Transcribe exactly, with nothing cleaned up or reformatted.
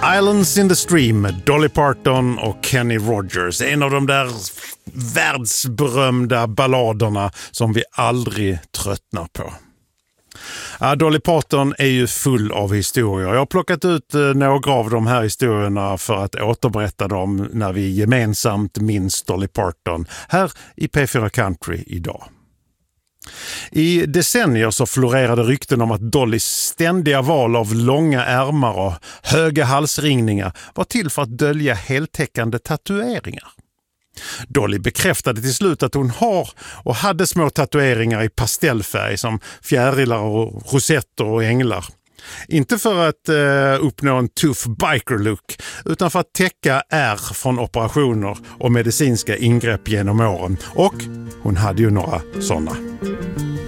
Islands in the Stream, Dolly Parton och Kenny Rogers. En av de där världsberömda balladerna som vi aldrig tröttnar på. Ja, Dolly Parton är ju full av historier. Jag har plockat ut några av de här historierna för att återberätta dem när vi gemensamt minns Dolly Parton här i P fyra Country idag. I decennier så florerade rykten om att Dollys ständiga val av långa ärmar och höga halsringningar var till för att dölja heltäckande tatueringar. Dolly bekräftade till slut att hon har och hade små tatueringar i pastellfärg som fjärilar och rosetter och änglar. Inte för att eh, uppnå en tuff biker-look utan för att täcka ärr från operationer och medicinska ingrepp genom åren. Och hon hade ju några sådana.